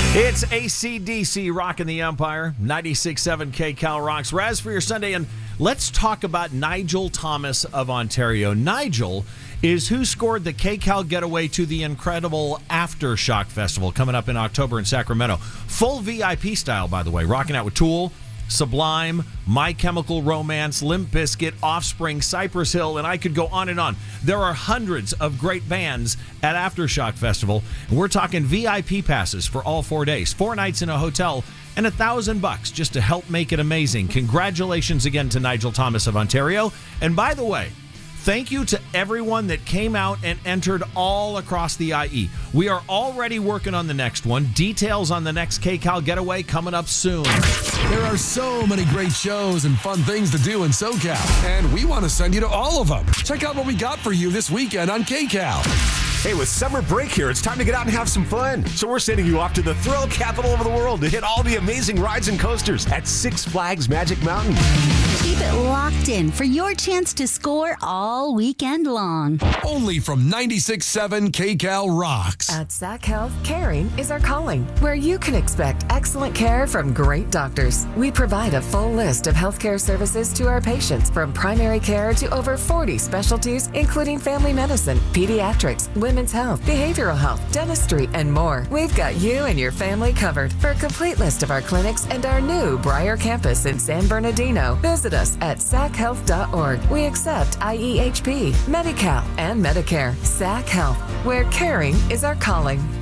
It's AC/DC rocking the Empire. 96.7 KCal rocks. Raz for your Sunday, and let's talk about Nigel Thomas of Ontario. Nigel is who scored the KCal getaway to the incredible Aftershock Festival coming up in October in Sacramento. Full VIP style, by the way. Rocking out with Tool, Sublime, My Chemical Romance, Limp Bizkit, Offspring, Cypress Hill, and I could go on and on. There are hundreds of great bands at Aftershock Festival, and we're talking VIP passes for all 4 days, 4 nights in a hotel, and $1,000 just to help make it amazing. Congratulations again to Nigel Thomas of Ontario. And by the way, thank you to everyone that came out and entered all across the IE. We are already working on the next one. Details on the next KCal getaway coming up soon. There are so many great shows and fun things to do in SoCal, and we want to send you to all of them. Check out what we got for you this weekend on KCal. Hey, with summer break here, it's time to get out and have some fun. So we're sending you off to the thrill capital of the world to hit all the amazing rides and coasters at Six Flags Magic Mountain. Keep it locked in for your chance to score all weekend long. Only from 96.7 KCal rocks. At Sac Health, caring is our calling, where you can expect excellent care from great doctors. We provide a full list of healthcare services to our patients, from primary care to over 40 specialties, including family medicine, pediatrics, women's health, behavioral health, dentistry, and more. We've got you and your family covered. For a complete list of our clinics and our new Briar campus in San Bernardino, visit us at sachealth.org. We accept IEHP, Medi-Cal, and Medicare. Sac Health, where caring is our calling.